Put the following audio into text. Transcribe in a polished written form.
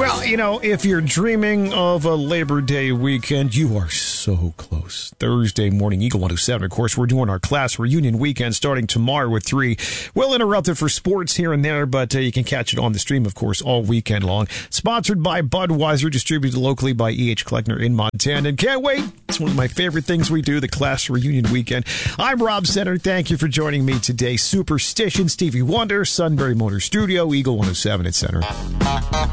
Well, if you're dreaming of a Labor Day weekend, you are so close. Thursday morning, Eagle 107. Of course, we're doing our class reunion weekend starting tomorrow at 3. We'll interrupt it for sports here and there, but you can catch it on the stream, of course, all weekend long. Sponsored by Budweiser, distributed locally by E.H. Kleckner in Montana. And can't wait. It's one of my favorite things we do, the class reunion weekend. I'm Rob Center. Thank you for joining me today. Superstition, Stevie Wonder, Sunbury Motor Studio, Eagle 107 at Center.